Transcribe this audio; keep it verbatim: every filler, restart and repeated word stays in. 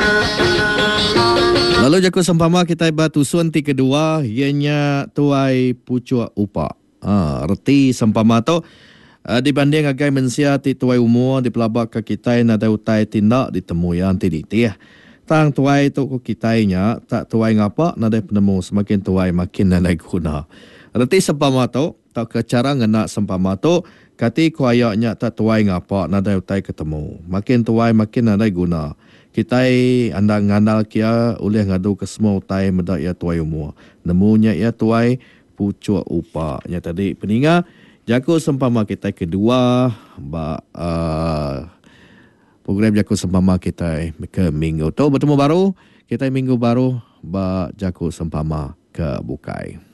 Lalu jaku sempama kita batu sunti kedua ianya tuai pucuk upa. Ha, reti sempama tu uh, dibanding agai mensia ti tuai umur di pelabak ke kita nada utai tindak ditemu yang ti ti ya. Tang tuai tu ku kitainya tak tuai ngapa nada penemu semakin tuai makin nada guna. Reti sempama tu tak ke cara ngena sempama tu kati ku ayaknya tak tuai ngapa nada utai ketemu. Makin tuai makin nada guna. Kitai anda ngandal kia oleh ngadu ke semua utai medak ya tuai umur. Nemunya ya tuai pucuk upa. Nya tadi peninga jaku sempama kita kedua ba uh, program jaku sempama kita ke minggu tu bertemu baru kita minggu baru ba jaku sempama ke bukai.